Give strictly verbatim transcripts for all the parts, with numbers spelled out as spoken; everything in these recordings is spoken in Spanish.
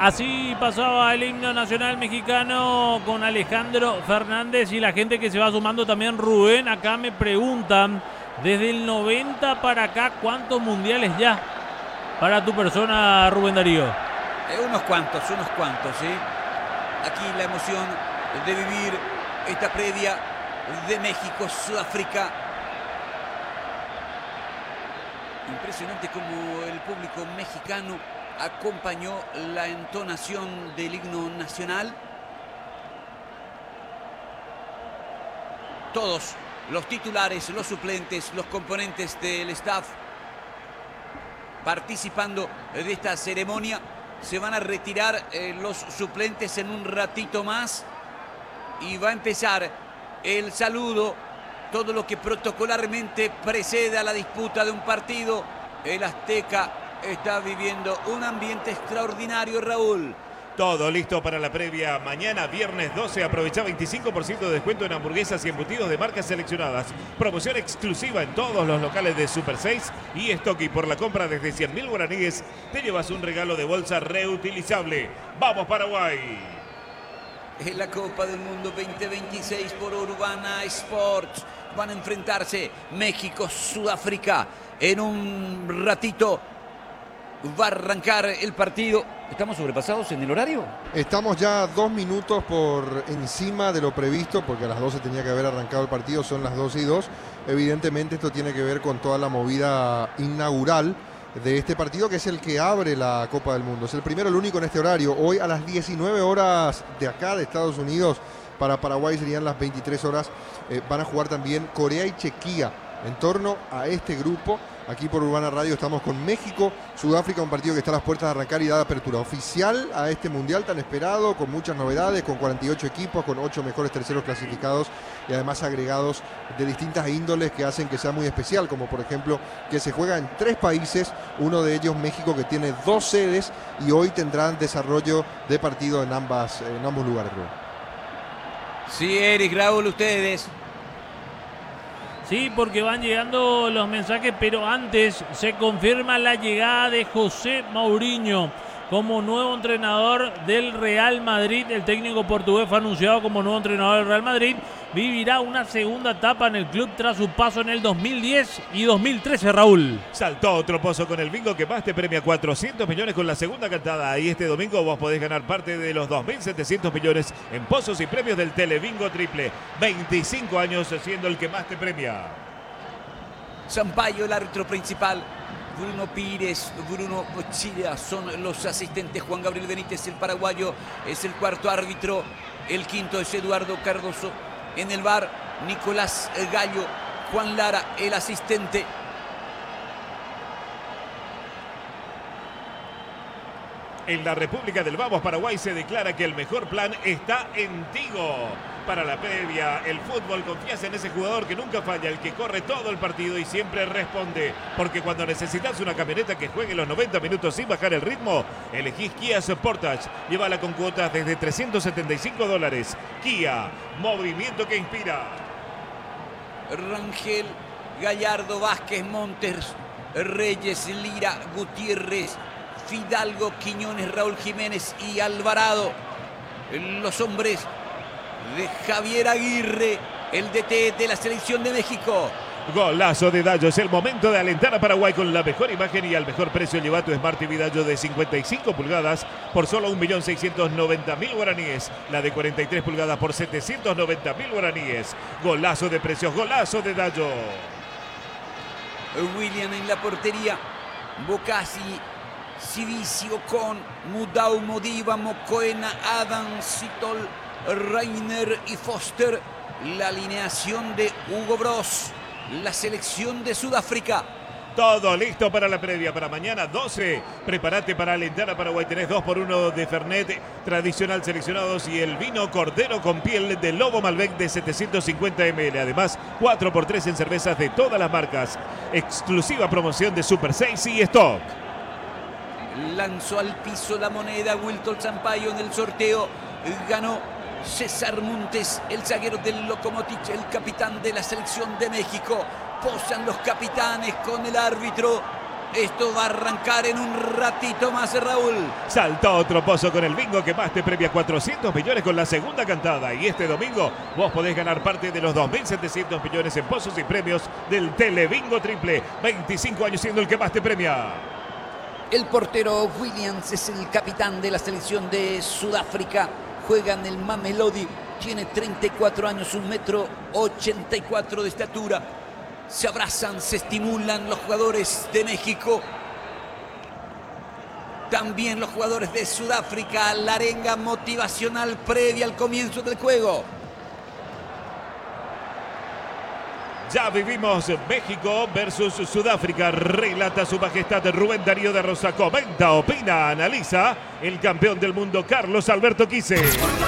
Así pasaba el himno nacional mexicano con Alejandro Fernández y la gente que se va sumando también. Rubén, acá me preguntan, desde el noventa para acá, ¿cuántos mundiales ya para tu persona, Rubén Darío? Eh, unos cuantos, unos cuantos, ¿sí? Aquí la emoción de vivir esta previa de México-Sudáfrica. Impresionante como el público mexicano acompañó la entonación del himno nacional. Todos los titulares, los suplentes, los componentes del staff participando de esta ceremonia. Se van a retirar eh, los suplentes en un ratito más y va a empezar el saludo, todo lo que protocolarmente precede a la disputa de un partido. El Azteca está viviendo un ambiente extraordinario, Raúl. Todo listo para la previa mañana, viernes doce. Aprovecha veinticinco por ciento de descuento en hamburguesas y embutidos de marcas seleccionadas. Promoción exclusiva en todos los locales de Super seis y Stock. Y por la compra desde cien mil guaraníes te llevas un regalo de bolsa reutilizable. ¡Vamos, Paraguay! En la Copa del Mundo veinte veintiséis por Urbana Sports van a enfrentarse México-Sudáfrica. En un ratito va a arrancar el partido. ¿Estamos sobrepasados en el horario? Estamos ya dos minutos por encima de lo previsto, porque a las doce tenía que haber arrancado el partido, son las doce y dos. Evidentemente esto tiene que ver con toda la movida inaugural de este partido, que es el que abre la Copa del Mundo. Es el primero, el único en este horario. Hoy a las diecinueve horas de acá, de Estados Unidos, para Paraguay serían las veintitrés horas. Eh, van a jugar también Corea y Chequia en torno a este grupo. Aquí por Urbana Radio estamos con México, Sudáfrica, un partido que está a las puertas de arrancar y da apertura oficial a este mundial tan esperado, con muchas novedades, con cuarenta y ocho equipos, con ocho mejores terceros clasificados y además agregados de distintas índoles que hacen que sea muy especial, como por ejemplo que se juega en tres países, uno de ellos México, que tiene dos sedes y hoy tendrán desarrollo de partido en, ambas, en ambos lugares. Sí, Eric, Raúl, ustedes. Sí, porque van llegando los mensajes, pero antes se confirma la llegada de José Mourinho como nuevo entrenador del Real Madrid. El técnico portugués fue anunciado como nuevo entrenador del Real Madrid. Vivirá una segunda etapa en el club tras su paso en el dos mil diez y dos mil trece, Raúl. Saltó otro pozo con el bingo que más te premia cuatrocientos millones con la segunda cantada. Y este domingo vos podés ganar parte de los dos mil setecientos millones en pozos y premios del Telebingo Triple. veinticinco años siendo el que más te premia. Sampaio, el árbitro principal. Bruno Pires, Bruno Chilla son los asistentes. Juan Gabriel Benítez, el paraguayo, es el cuarto árbitro. El quinto es Eduardo Cardoso. En el V A R, Nicolás Gallo. Juan Lara, el asistente. En la República del Vamos, Paraguay, se declara que el mejor plan está en Tigo. Para la previa, el fútbol, confías en ese jugador que nunca falla, el que corre todo el partido y siempre responde. Porque cuando necesitas una camioneta que juegue los noventa minutos sin bajar el ritmo, elegís Kia Sportage. Llévala con cuotas desde trescientos setenta y cinco dólares. Kia, movimiento que inspira. Rangel, Gallardo, Vázquez, Montes, Reyes, Lira, Gutiérrez, Fidalgo, Quiñones, Raúl Jiménez y Alvarado. Los hombres de Javier Aguirre, el D T de la selección de México. Golazo de Dallo. Es el momento de alentar a Paraguay con la mejor imagen y al mejor precio. Lleva tu Smart T V Dallo de cincuenta y cinco pulgadas por solo un millón seiscientos noventa mil guaraníes. La de cuarenta y tres pulgadas por setecientos noventa mil guaraníes. Golazo de precios, golazo de Dallo. William en la portería. Bocasi, Civicio con Mudau, Modiva, Mocoena, Adam, Citol, Reiner y Foster. La alineación de Hugo Bros, la selección de Sudáfrica. Todo listo para la previa, para mañana doce. Prepárate para alentar a Paraguay. Tenés dos por uno de Fernet tradicional seleccionados y el vino Cordero con piel de Lobo Malbec de setecientos cincuenta mililitros. Además, cuatro por tres en cervezas de todas las marcas. Exclusiva promoción de Super seis y Stock. Lanzó al piso la moneda Wilton Sampaio en el sorteo. Ganó César Montes, el zaguero del Lokomotiv, el capitán de la selección de México. Posan los capitanes con el árbitro. Esto va a arrancar en un ratito más, Raúl. Saltó otro pozo con el bingo que más te premia cuatrocientos millones con la segunda cantada. Y este domingo vos podés ganar parte de los dos mil setecientos millones en pozos y premios del Telebingo Triple. veinticinco años siendo el que más te premia. El portero Williams es el capitán de la selección de Sudáfrica. Juega en el Mamelodi. Tiene treinta y cuatro años, un metro ochenta y cuatro de estatura. Se abrazan, se estimulan los jugadores de México. También los jugadores de Sudáfrica. La arenga motivacional previa al comienzo del juego. Ya vivimos México versus Sudáfrica. Relata su majestad Rubén Darío de Rosa. Comenta, opina, analiza el campeón del mundo Carlos Alberto Quise.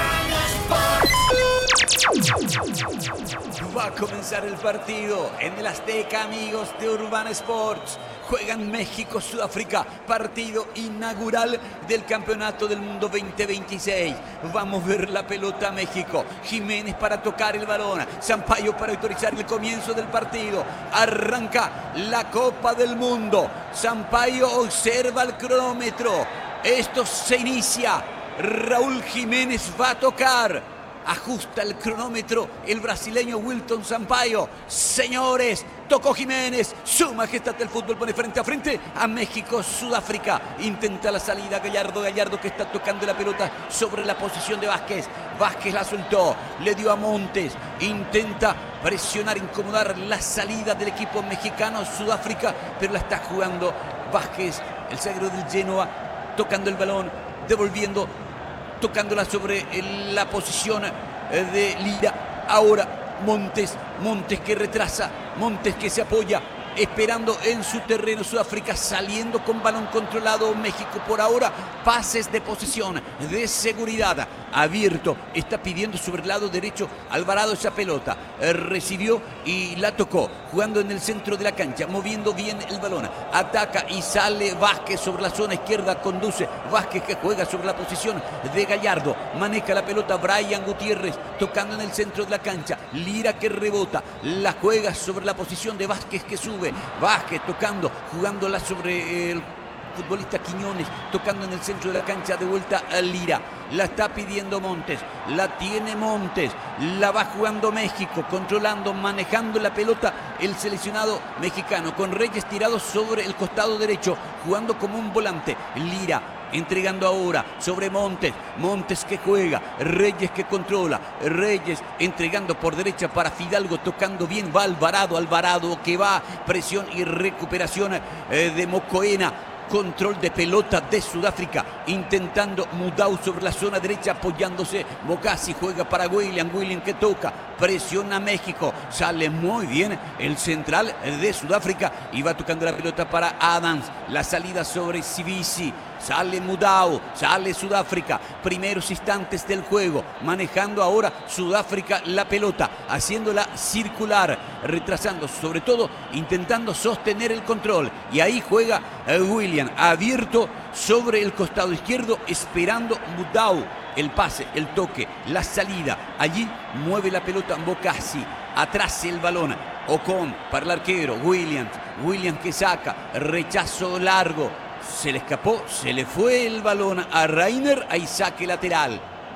Va a comenzar el partido en el Azteca, amigos de Urbana Sports. Juegan México-Sudáfrica, partido inaugural del Campeonato del Mundo veinte veintiséis. Vamos a ver la pelota a México. Jiménez para tocar el balón. Sampaio para autorizar el comienzo del partido. Arranca la Copa del Mundo. Sampaio observa el cronómetro. Esto se inicia. Raúl Jiménez va a tocar. Ajusta el cronómetro el brasileño Wilton Sampaio. Señores, tocó Jiménez. Su majestad del fútbol pone frente a frente a México, Sudáfrica. Intenta la salida Gallardo. Gallardo que está tocando la pelota sobre la posición de Vázquez. Vázquez la soltó. Le dio a Montes. Intenta presionar, incomodar la salida del equipo mexicano, Sudáfrica. Pero la está jugando Vázquez, el sagro del Genoa. Tocando el balón. Devolviendo. Tocándola sobre la posición de Lira. Ahora Montes, Montes que retrasa, Montes que se apoya, esperando en su terreno Sudáfrica, saliendo con balón controlado México. Por ahora, pases de posesión, de seguridad, abierto, está pidiendo sobre el lado derecho Alvarado esa pelota, eh, recibió y la tocó, jugando en el centro de la cancha, moviendo bien el balón, ataca y sale Vázquez sobre la zona izquierda, conduce Vázquez que juega sobre la posición de Gallardo, maneja la pelota Brian Gutiérrez, tocando en el centro de la cancha, Lira que rebota, la juega sobre la posición de Vázquez que sube, Vázquez tocando, jugándola sobre el futbolista Quiñones, tocando en el centro de la cancha, de vuelta a Lira, la está pidiendo Montes, la tiene Montes, la va jugando México, controlando, manejando la pelota el seleccionado mexicano, con Reyes tirado sobre el costado derecho, jugando como un volante, Lira entregando ahora sobre Montes, Montes que juega, Reyes que controla, Reyes entregando por derecha para Fidalgo, tocando bien, va Alvarado, Alvarado que va, presión y recuperación eh, de Mocoena, control de pelota de Sudáfrica, intentando Mudau sobre la zona derecha, apoyándose, Bocassi juega para William, William que toca, presiona a México, sale muy bien el central de Sudáfrica y va tocando la pelota para Adams, la salida sobre Sivisi, sale Mudau, sale Sudáfrica, primeros instantes del juego, manejando ahora Sudáfrica la pelota, haciéndola circular, retrasando, sobre todo intentando sostener el control, y ahí juega William, abierto sobre el costado izquierdo, esperando Mudau, el pase, el toque, la salida, allí mueve la pelota Bocassi, atrás el balón, Ocon para el arquero, Williams, Williams que saca, rechazo largo, se le escapó, se le fue el balón a Reiner, ahí saque lateral.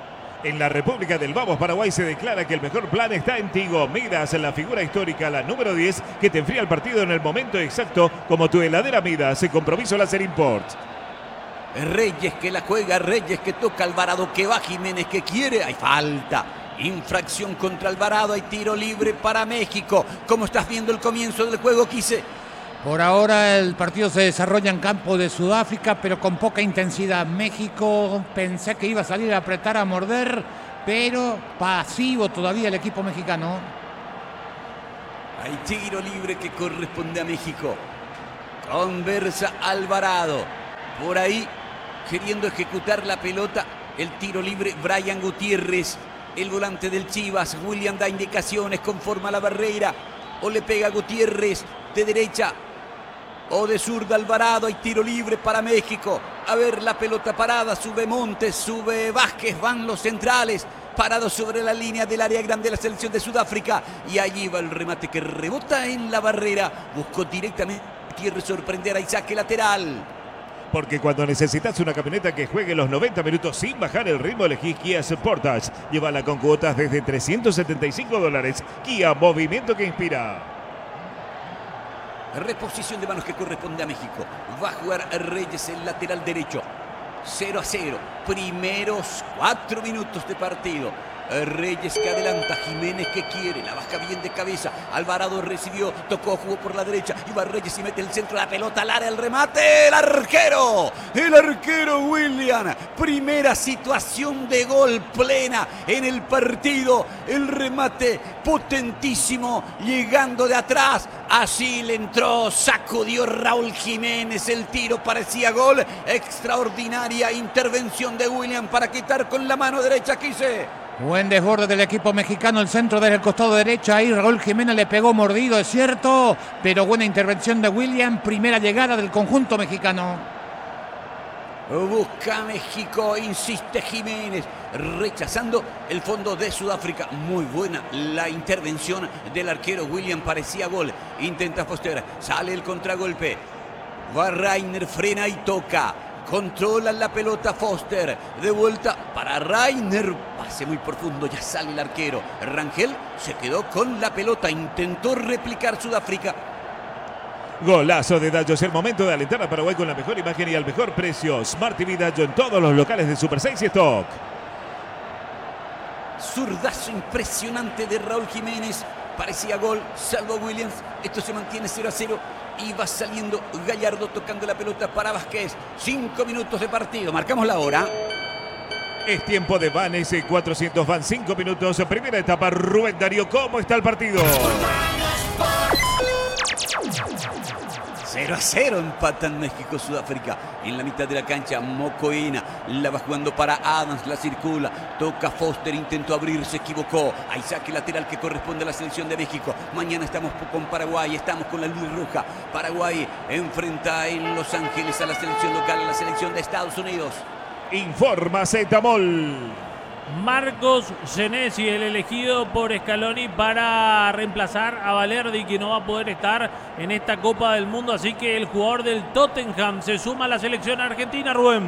En la República del Vamos, Paraguay, se declara que el mejor plan está en Tigo. Midas, la figura histórica, la número diez, que te enfría el partido en el momento exacto, como tu heladera Midas. Compromiso Láser Import. Reyes que la juega, Reyes que toca, Alvarado que va, Jiménez que quiere, hay falta. Infracción contra Alvarado, hay tiro libre para México. ¿Cómo estás viendo el comienzo del juego, Quise? Por ahora el partido se desarrolla en campo de Sudáfrica, pero con poca intensidad. México pensé que iba a salir a apretar, a morder, pero pasivo todavía el equipo mexicano. Hay tiro libre que corresponde a México. Conversa Alvarado. Por ahí, queriendo ejecutar la pelota, el tiro libre Brian Gutiérrez, el volante del Chivas. William da indicaciones, conforma la barrera, o le pega Gutiérrez de derecha o de zurda Alvarado. Hay tiro libre para México. A ver la pelota parada, sube Montes, sube Vázquez, van los centrales parados sobre la línea del área grande de la selección de Sudáfrica, y allí va el remate que rebota en la barrera, buscó directamente Gutiérrez sorprenderá y saque lateral. Porque cuando necesitas una camioneta que juegue los noventa minutos sin bajar el ritmo, elegís Kia Sportage. Llévala con cuotas desde trescientos setenta y cinco dólares. Kia, movimiento que inspira. Reposición de manos que corresponde a México. Va a jugar Reyes, el lateral derecho. cero a cero. Primeros cuatro minutos de partido. Reyes que adelanta, Jiménez que quiere, la baja bien de cabeza, Alvarado recibió, tocó, jugó por la derecha, iba Reyes y mete el centro de la pelota al área, el remate, el arquero, el arquero William, primera situación de gol plena en el partido, el remate potentísimo, llegando de atrás, así le entró, sacudió Raúl Jiménez, el tiro parecía gol, extraordinaria intervención de William para quitar con la mano derecha, quise. Buen desborde del equipo mexicano, el centro desde el costado derecho, ahí Raúl Jiménez le pegó mordido, es cierto, pero buena intervención de William, primera llegada del conjunto mexicano. Busca México, insiste Jiménez, rechazando el fondo de Sudáfrica. Muy buena la intervención del arquero William, parecía gol, intenta Foster, sale el contragolpe, va Rainer, frena y toca. Controla la pelota Foster, de vuelta para Rainer, pase muy profundo, ya sale el arquero. Rangel se quedó con la pelota, intentó replicar Sudáfrica. Golazo de Dallo, es el momento de alentar a Paraguay con la mejor imagen y al mejor precio. Smart T V Dallo en todos los locales de Super seis y Stock. Zurdazo impresionante de Raúl Jiménez, parecía gol, salvo Williams, esto se mantiene cero a cero. Y va saliendo Gallardo tocando la pelota para Vázquez. Cinco minutos de partido. Marcamos la hora. Es tiempo de Vanes, cuatrocientos van, cinco minutos. Primera etapa, Rubén Darío, ¿cómo está el partido? cero a cero empatan México-Sudáfrica. En la mitad de la cancha, Mocoena la va jugando para Adams, la circula, toca Foster, intentó abrir, se equivocó. Hay saque lateral que corresponde a la selección de México. Mañana estamos con Paraguay, estamos con la luz roja. Paraguay enfrenta en Los Ángeles a la selección local, a la selección de Estados Unidos. Informa Zetamol. Marcos Senesi, el elegido por Scaloni para reemplazar a Valerdi, que no va a poder estar en esta Copa del Mundo. Así que el jugador del Tottenham se suma a la selección argentina, Rubén.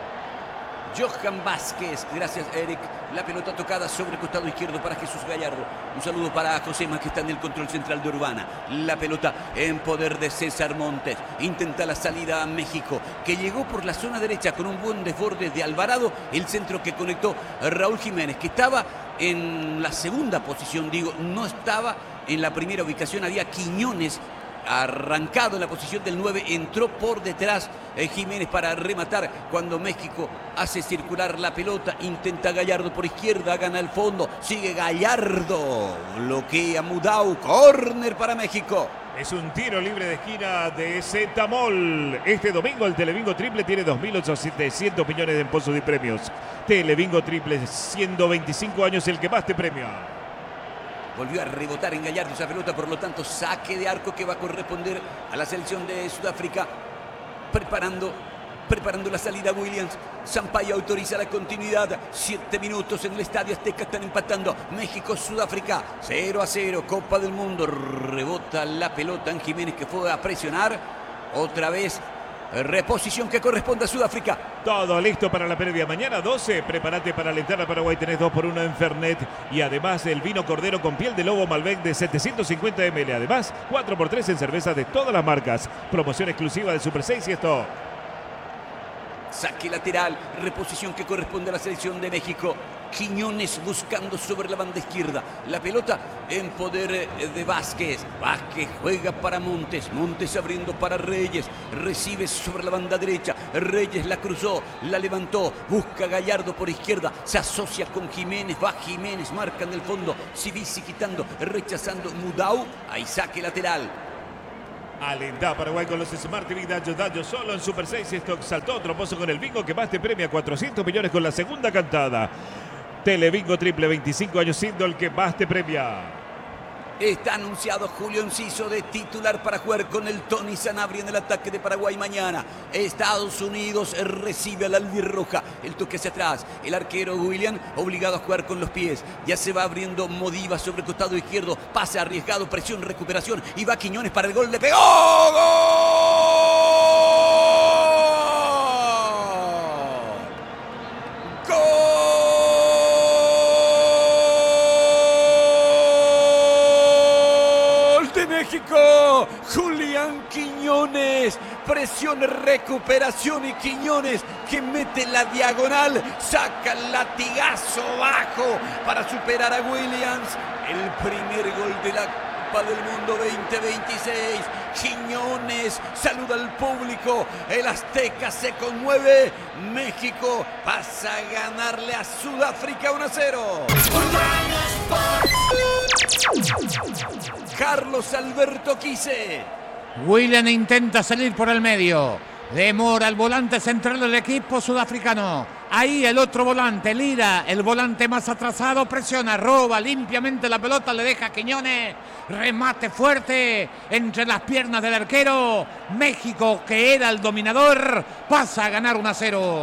Johan Vázquez, gracias Eric. La pelota tocada sobre el costado izquierdo para Jesús Gallardo. Un saludo para Josema, que está en el control central de Urbana. La pelota en poder de César Montes. Intenta la salida a México, que llegó por la zona derecha con un buen desborde de Alvarado. El centro que conectó Raúl Jiménez, que estaba en la segunda posición, digo, no estaba en la primera ubicación. Había Quiñones arrancado en la posición del nueve, entró por detrás eh, Jiménez para rematar cuando México hace circular la pelota, intenta Gallardo por izquierda, gana el fondo, sigue Gallardo, bloquea Mudau, córner para México. Es un tiro libre de esquina de Zetamol. Este domingo el Telebingo Triple tiene dos mil ochocientos millones de pozos y premios. Telebingo Triple, siendo veinticinco años el que más te premia. Volvió a rebotar en Gallardo esa pelota, por lo tanto saque de arco que va a corresponder a la selección de Sudáfrica. Preparando, preparando la salida Williams. Sampaio autoriza la continuidad. Siete minutos en el Estadio Azteca, están empatando México, Sudáfrica. cero a cero, Copa del Mundo. Rebota la pelota en Jiménez, que fue a presionar. Otra vez reposición que corresponde a Sudáfrica. Todo listo para la previa. Mañana doce, prepárate para alentar a Paraguay. Tenés dos por uno en Fernet. Y además el vino Cordero con piel de lobo Malbec de setecientos cincuenta mililitros. Además, cuatro por tres en cervezas de todas las marcas. Promoción exclusiva de Super seis y esto. Saque lateral, reposición que corresponde a la selección de México. Quiñones buscando sobre la banda izquierda. La pelota en poder de Vázquez. Vázquez juega para Montes. Montes abriendo para Reyes. Recibe sobre la banda derecha. Reyes la cruzó, la levantó. Busca Gallardo por izquierda. Se asocia con Jiménez. Va Jiménez, marca en el fondo. Sibisi quitando, rechazando Mudau. Hay saque lateral. Alentá Paraguay con los Smart T V Dallo, Dallo solo en Super seis y Stock. Saltó otro pozo con el bingo que más te premia cuatrocientos millones con la segunda cantada. Telebingo Triple, veinticinco años siendo el que más te premia. Está anunciado Julio Enciso de titular para jugar con el Tony Sanabria en el ataque de Paraguay mañana. Estados Unidos recibe a la albirroja. El toque hacia atrás. El arquero William obligado a jugar con los pies. Ya se va abriendo Modiva sobre el costado izquierdo. Pase arriesgado, presión, recuperación. Y va Quiñones para el gol. ¡Le pegó! ¡Gol! ¡Gol! México, Julián Quiñones, presión, recuperación y Quiñones que mete la diagonal, saca el latigazo bajo para superar a Williams, el primer gol de la Copa del Mundo veinte veintiséis. Quiñones saluda al público, el Azteca se conmueve, México pasa a ganarle a Sudáfrica uno a cero. Carlos Alberto Quise. William intenta salir por el medio. Demora el volante central del equipo sudafricano. Ahí el otro volante, Lira, el volante más atrasado, presiona, roba limpiamente la pelota, le deja a Quiñones. Remate fuerte entre las piernas del arquero. México, que era el dominador, pasa a ganar uno a cero.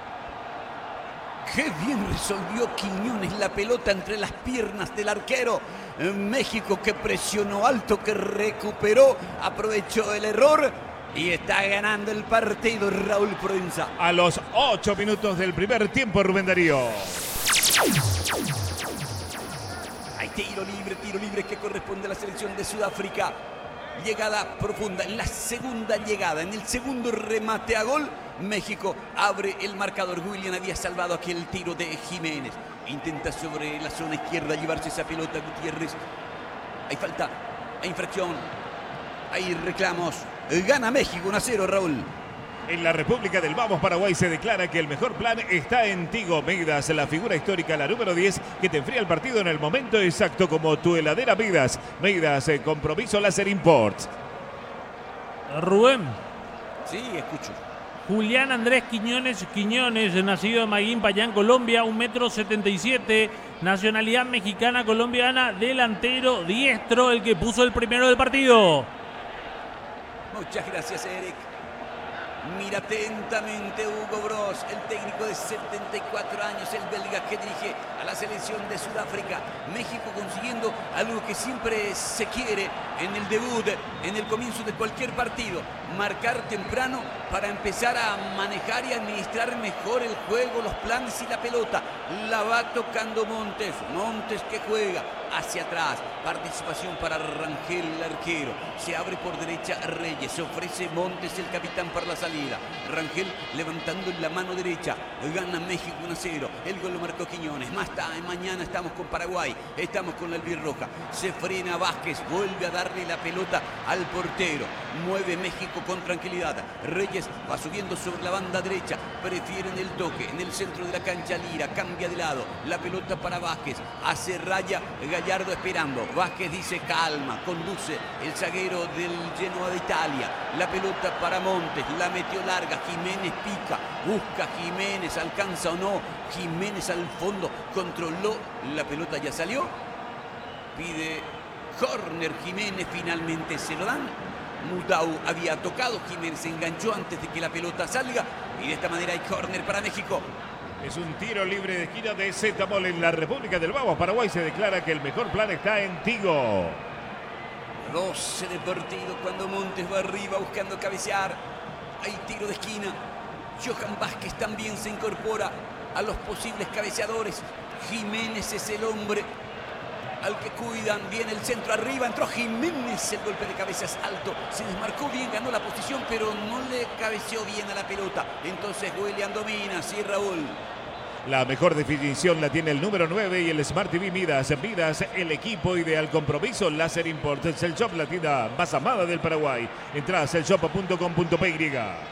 Qué bien resolvió Quiñones la pelota entre las piernas del arquero. México que presionó alto, que recuperó, aprovechó el error y está ganando el partido Raúl Proenza. A los ocho minutos del primer tiempo, Rubén Darío. Hay tiro libre, tiro libre que corresponde a la selección de Sudáfrica. Llegada profunda, en la segunda llegada, en el segundo remate a gol, México abre el marcador. William había salvado aquel tiro de Jiménez. Intenta sobre la zona izquierda llevarse esa pelota Gutiérrez. Hay falta, hay infracción, hay reclamos. Gana México uno a cero, Raúl. En la República del Vamos Paraguay se declara que el mejor plan está en Tigo Midas, la figura histórica, la número diez, que te enfría el partido en el momento exacto, como tu heladera Midas. Midas, eh, compromiso Láser Imports. Rubén. Sí, escucho. Julián Andrés Quiñones Quiñones, nacido en Maguín, Payán, Colombia, un metro setenta y siete, nacionalidad mexicana, colombiana, delantero diestro, el que puso el primero del partido. Muchas gracias, Eric. Mira atentamente Hugo Broos, el técnico de setenta y cuatro años, el belga que dirige a la selección de Sudáfrica. México consiguiendo algo que siempre se quiere en el debut, en el comienzo de cualquier partido. Marcar temprano para empezar a manejar y administrar mejor el juego, los planes y la pelota. La va tocando Montes. Montes que juega hacia atrás. Participación para Rangel, el arquero. Se abre por derecha Reyes. Se ofrece Montes, el capitán, para la salida. Rangel levantando la mano derecha. Gana México uno a cero. El gol lo marcó Quiñones. Más tarde, mañana estamos con Paraguay. Estamos con la albirroja. Se frena Vázquez. Vuelve a darle la pelota al portero. Mueve México con tranquilidad. Reyes va subiendo sobre la banda derecha. Prefieren el toque. En el centro de la cancha Lira. Cambia de lado. La pelota para Vázquez. Hace raya Gallardo esperando. Vázquez dice calma. Conduce el zaguero del Genoa de Italia. La pelota para Montes. La metió larga. Jiménez pica. Busca Jiménez. Alcanza o no. Jiménez al fondo. Controló. La pelota ya salió. Pide córner Jiménez. Finalmente se lo dan. Mudau había tocado. Jiménez se enganchó antes de que la pelota salga. Y de esta manera hay córner para México. Es un tiro libre de esquina de Zetamol en la República del Vamos. Paraguay se declara que el mejor plan está en Tigo. doce de partido cuando Montes va arriba buscando cabecear. Hay tiro de esquina. Johan Vázquez también se incorpora a los posibles cabeceadores. Jiménez es el hombre al que cuidan. Viene el centro arriba. Entró Jiménez. El golpe de cabeza es alto. Se desmarcó bien. Ganó la posición, pero no le cabeceó bien a la pelota. Entonces William domina. Sí, Raúl. La mejor definición la tiene el número nueve y el Smart T V Midas. Midas, el equipo ideal. Compromiso Láser Imports, el shop, la tienda más amada del Paraguay. Entrá a selshop punto com punto p y.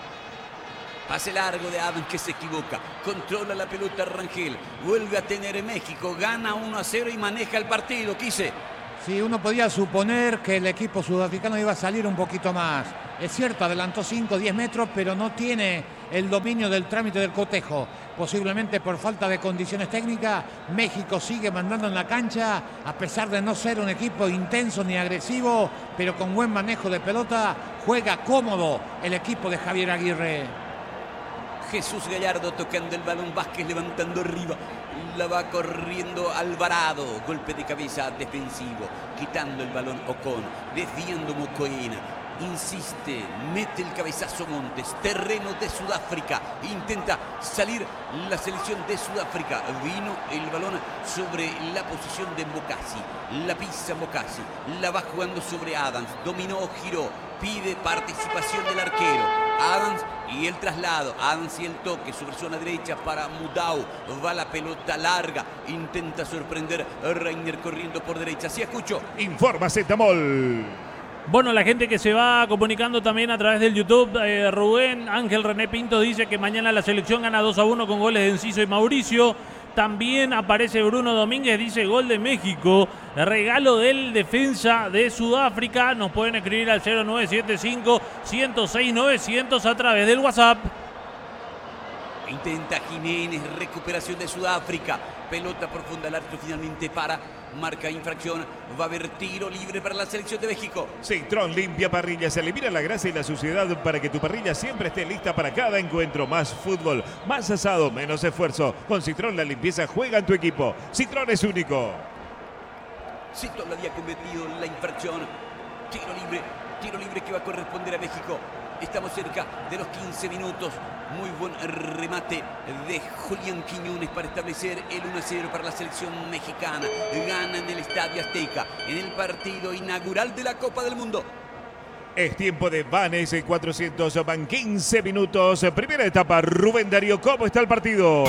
Pase largo de Adam que se equivoca. Controla la pelota Rangel. Vuelve a tener México. Gana uno a cero y maneja el partido. Quise. Sí, uno podía suponer que el equipo sudafricano iba a salir un poquito más. Es cierto, adelantó cinco o diez metros, pero no tiene el dominio del trámite del cotejo. Posiblemente por falta de condiciones técnicas, México sigue mandando en la cancha, a pesar de no ser un equipo intenso ni agresivo, pero con buen manejo de pelota, juega cómodo el equipo de Javier Aguirre. Jesús Gallardo tocando el balón, Vázquez levantando arriba, la va corriendo Alvarado, golpe de cabeza defensivo, quitando el balón Ocon, desviando Mokoena, insiste, mete el cabezazo Montes, terreno de Sudáfrica, intenta salir la selección de Sudáfrica, vino el balón sobre la posición de Mbokasi, la pisa Mbokasi, la va jugando sobre Adams, dominó, giró, pide participación del arquero, Adams y el traslado, Adams y el toque sobre zona derecha para Mudau, va la pelota larga, intenta sorprender a Reiner corriendo por derecha, ¿sí escucho? Informa Zetamol. Bueno, la gente que se va comunicando también a través del YouTube, eh, Rubén Ángel René Pinto dice que mañana la selección gana dos a uno con goles de Enciso y Mauricio. También aparece Bruno Domínguez, dice gol de México, regalo del defensa de Sudáfrica. Nos pueden escribir al cero nueve siete cinco, uno cero seis, novecientos a través del WhatsApp. Intenta Jiménez, recuperación de Sudáfrica, pelota profunda al arco finalmente para, marca infracción, va a haber tiro libre para la selección de México. Citrón limpia parrillas, elimina la grasa y la suciedad para que tu parrilla siempre esté lista para cada encuentro. Más fútbol, más asado, menos esfuerzo. Con Citrón la limpieza juega en tu equipo. Citrón es único. Citrón le había cometido la infracción, tiro libre, tiro libre que va a corresponder a México. Estamos cerca de los quince minutos. Muy buen remate de Julián Quiñones para establecer el uno a cero para la selección mexicana. Gana en el Estadio Azteca en el partido inaugural de la Copa del Mundo. Es tiempo de Vanes cuatrocientos, van quince minutos. Primera etapa, Rubén Darío, ¿cómo está el partido?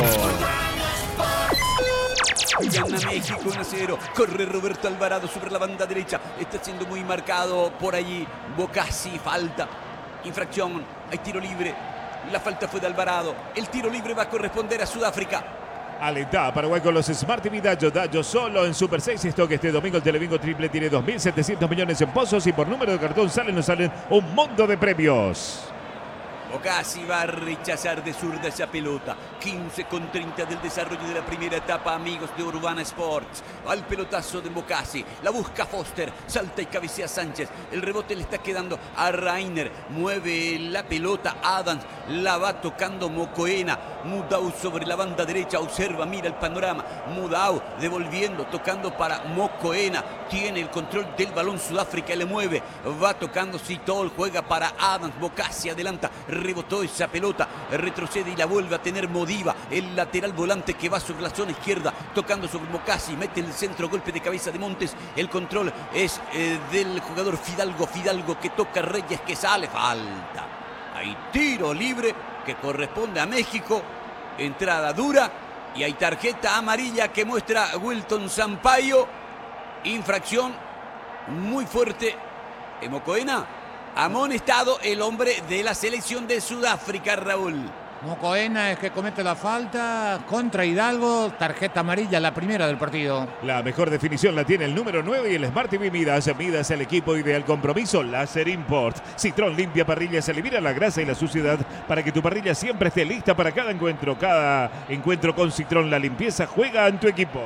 Gana México uno a cero. Corre Roberto Alvarado sobre la banda derecha. Está siendo muy marcado por allí. Mbokasi, falta. Infracción, hay tiro libre. La falta fue de Alvarado. El tiro libre va a corresponder a Sudáfrica. Alentá a Paraguay con los Smart T V Dallo. Dallo solo en Super seis Stock. Este domingo el Telebingo Triple tiene dos mil setecientos millones en pozos y por número de cartón salen o salen un mundo de premios. Mbokasi va a rechazar de zurda esa pelota. quince con treinta del desarrollo de la primera etapa, amigos de Urbana Sports. Al pelotazo de Mbokasi. La busca Foster. Salta y cabecea Sánchez. El rebote le está quedando a Reiner. Mueve la pelota Adams. La va tocando Mokoena. Mudau sobre la banda derecha. Observa, mira el panorama. Mudau devolviendo, tocando para Mokoena. Tiene el control del balón Sudáfrica. Le mueve. Va tocando Citol. Juega para Adams. Mbokasi adelanta. Rebotó esa pelota, retrocede y la vuelve a tener Modiva, el lateral volante que va sobre la zona izquierda, tocando sobre Mbokasi, mete el centro, golpe de cabeza de Montes, el control es eh, del jugador Fidalgo, Fidalgo que toca Reyes, que sale, falta. Hay tiro libre que corresponde a México, entrada dura y hay tarjeta amarilla que muestra Wilton Sampaio, infracción muy fuerte en Mokoena. Amonestado el hombre de la selección de Sudáfrica, Raúl. Mokoena es que comete la falta contra Hidalgo, tarjeta amarilla, la primera del partido. La mejor definición la tiene el número nueve y el Smart T V Midas. Midas, el equipo ideal, compromiso, Láser Import. Citrón limpia parrillas, elimina la grasa y la suciedad para que tu parrilla siempre esté lista para cada encuentro. Cada encuentro con Citrón, la limpieza juega en tu equipo.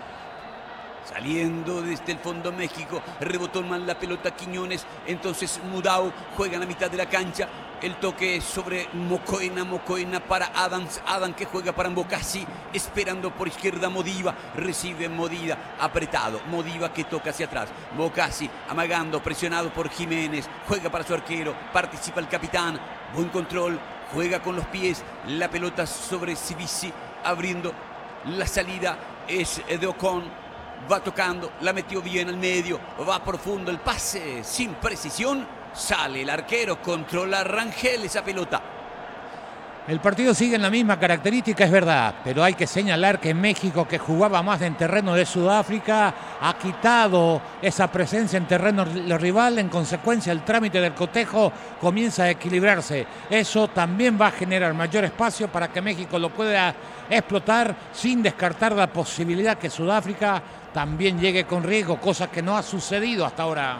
Saliendo desde el fondo México, rebotó mal la pelota Quiñones, entonces Mudau juega en la mitad de la cancha, el toque sobre Mokoena, Mokoena para Adams, Adams que juega para Mbokasi, esperando por izquierda Modiva, recibe Modiva, apretado, Modiva que toca hacia atrás, Mbokasi amagando, presionado por Jiménez, juega para su arquero, participa el capitán, buen control, juega con los pies, la pelota sobre Sibisi, abriendo la salida es de Ocon. Va tocando, la metió bien al medio, va profundo el pase, sin precisión, sale el arquero, controla Rangel esa pelota. El partido sigue en la misma característica, es verdad, pero hay que señalar que México, que jugaba más en terreno de Sudáfrica, ha quitado esa presencia en terreno rival. En consecuencia, el trámite del cotejo comienza a equilibrarse. Eso también va a generar mayor espacio para que México lo pueda explotar, sin descartar la posibilidad que Sudáfrica también llegue con riesgo, cosa que no ha sucedido hasta ahora.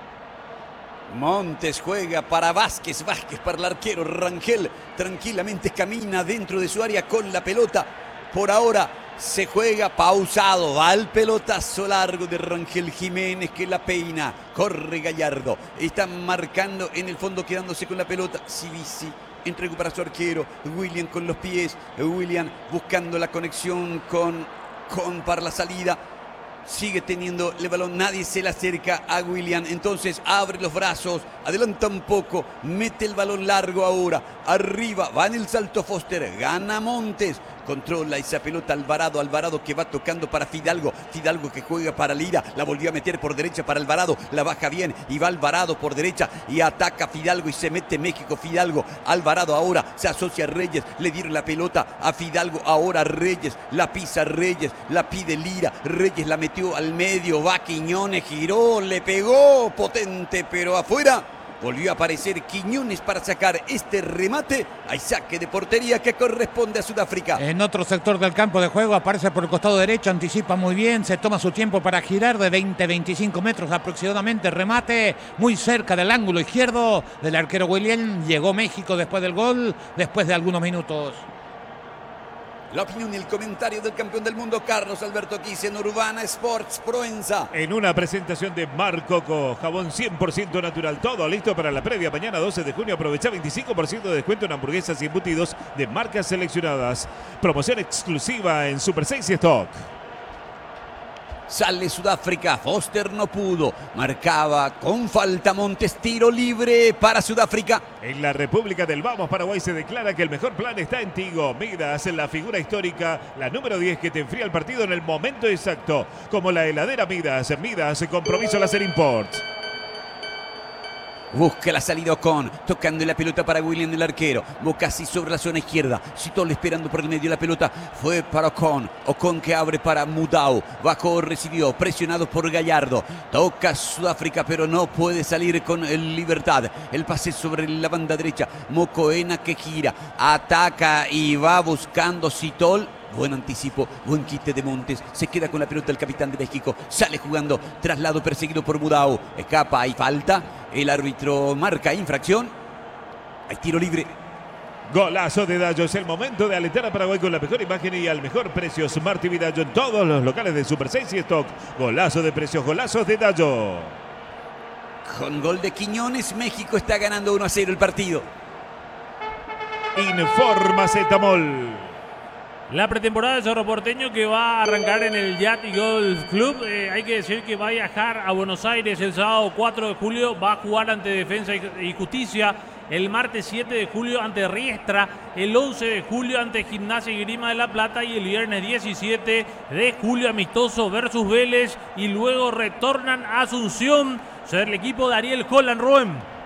Montes juega para Vázquez, Vázquez para el arquero. Rangel tranquilamente camina dentro de su área con la pelota. Por ahora se juega pausado, va el pelotazo largo de Rangel Jiménez que la peina. Corre Gallardo, está marcando en el fondo quedándose con la pelota. Civisi entrega para su arquero. William con los pies, William buscando la conexión con, con para la salida. Sigue teniendo el balón, nadie se le acerca a William, entonces abre los brazos, adelanta un poco, mete el balón largo ahora, arriba, va en el salto Foster, gana Montes, controla esa pelota Alvarado, Alvarado que va tocando para Fidalgo, Fidalgo que juega para Lira, la volvió a meter por derecha para Alvarado, la baja bien y va Alvarado por derecha y ataca Fidalgo y se mete México, Fidalgo, Alvarado ahora se asocia a Reyes, le dieron la pelota a Fidalgo, ahora Reyes, la pisa Reyes, la pide Lira, Reyes la metió al medio, va Quiñones, giró, le pegó, potente pero afuera. Volvió a aparecer Quiñones para sacar este remate. Hay saque de portería que corresponde a Sudáfrica. En otro sector del campo de juego aparece por el costado derecho, anticipa muy bien, se toma su tiempo para girar de veinte a veinticinco metros aproximadamente. Remate muy cerca del ángulo izquierdo del arquero William. Llegó México después del gol, después de algunos minutos. La opinión y el comentario del campeón del mundo, Carlos Alberto Quise, en Urbana Sports Proenza. En una presentación de Mar Coco, jabón cien por ciento natural, todo listo para la previa. Mañana doce de junio aprovecha veinticinco por ciento de descuento en hamburguesas y embutidos de marcas seleccionadas. Promoción exclusiva en Super seis y Stock. Sale Sudáfrica, Foster no pudo, marcaba con falta Montes, tiro libre para Sudáfrica. En la República del Vamos Paraguay se declara que el mejor plan está en Tigo. Midas, la figura histórica, la número diez que te enfría el partido en el momento exacto, como la heladera Midas. Midas, compromiso Láser Imports. Busca la salida Ocon, tocando la pelota para William el arquero. Bocasi sobre la zona izquierda. Citol esperando por el medio la pelota. Fue para Ocon. Ocon que abre para Mudau. Bajó, recibió, presionado por Gallardo. Toca Sudáfrica, pero no puede salir con libertad. El pase sobre la banda derecha. Mocoena que gira. Ataca y va buscando Citol. Buen anticipo, buen quite de Montes. Se queda con la pelota el capitán de México. Sale jugando, traslado perseguido por Mudau. Escapa, hay falta. El árbitro marca infracción. Hay tiro libre. Golazo de Dallo. Es el momento de alentar a Paraguay con la mejor imagen y al mejor precio. Smart T V Dallo en todos los locales de Super seis y Stock. Golazo de precios, golazos de Dallo. Con gol de Quiñones, México está ganando uno a cero el partido. Informa Zetamol. La pretemporada del Cerro Porteño que va a arrancar en el Yacht y Golf Club. Eh, hay que decir que va a viajar a Buenos Aires el sábado cuatro de julio. Va a jugar ante Defensa y Justicia. El martes siete de julio ante Riestra. El once de julio ante Gimnasia y Grima de la Plata. Y el viernes diecisiete de julio amistoso versus Vélez. Y luego retornan a Asunción. Será el equipo de Ariel Holland Roem.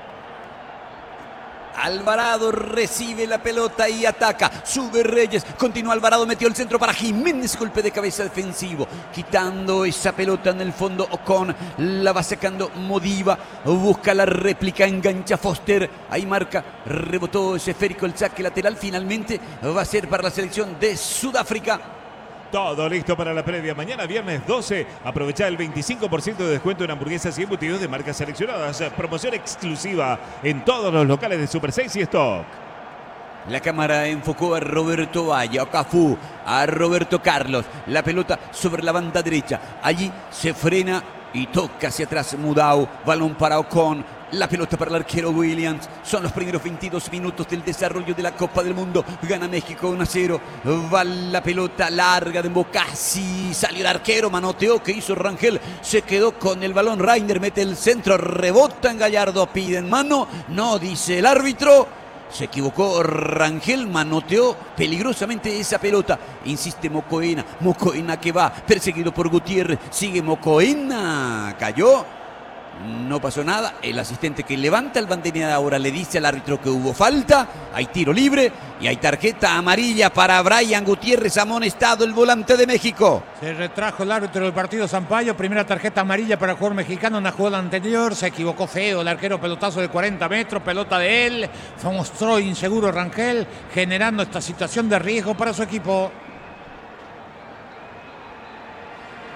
Alvarado recibe la pelota y ataca. Sube Reyes. Continúa Alvarado. Metió el centro para Jiménez. Golpe de cabeza defensivo. Quitando esa pelota en el fondo. Ocon la va sacando Modiva. Busca la réplica. Engancha Foster. Ahí marca. Rebotó ese esférico. El saque lateral finalmente va a ser para la selección de Sudáfrica. Todo listo para la previa. Mañana viernes doce. Aprovecha el veinticinco por ciento de descuento en hamburguesas y embutidos de marcas seleccionadas. Promoción exclusiva en todos los locales de Super seis y Stock. La cámara enfocó a Roberto Valle, a Cafú, a Roberto Carlos. La pelota sobre la banda derecha. Allí se frena y toca hacia atrás Mudau. Balón para Ocon. La pelota para el arquero Williams. Son los primeros veintidós minutos del desarrollo de la Copa del Mundo. Gana México uno a cero. Va la pelota larga de Bocasi. Salió el arquero, manoteó. ¿Qué hizo Rangel? Se quedó con el balón. Reiner mete el centro. Rebota en Gallardo. Piden mano. No, dice el árbitro. Se equivocó Rangel, manoteó peligrosamente esa pelota. Insiste Mocoena. Mocoena que va. Perseguido por Gutiérrez. Sigue Mocoena. Cayó. No pasó nada. El asistente que levanta el banderín ahora le dice al árbitro que hubo falta. Hay tiro libre y hay tarjeta amarilla para Brian Gutiérrez, amonestado el volante de México. Se retrajo el árbitro del partido Sampaio. Primera tarjeta amarilla para el jugador mexicano en la jugada anterior. Se equivocó feo el arquero, pelotazo de cuarenta metros. Pelota de él. Mostró inseguro Rangel, generando esta situación de riesgo para su equipo.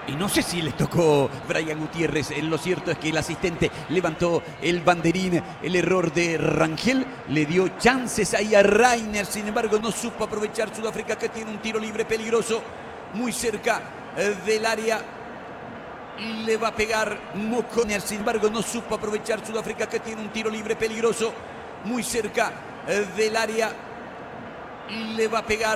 Y no sé si le tocó Brian Gutiérrez. Lo cierto es que el asistente levantó el banderín. El error de Rangel le dio chances ahí a Reiner. Sin embargo, no supo aprovechar Sudáfrica, que tiene un tiro libre peligroso muy cerca del área. Le va a pegar Mokoner. Sin embargo, no supo aprovechar Sudáfrica, que tiene un tiro libre peligroso muy cerca del área. Le va a pegar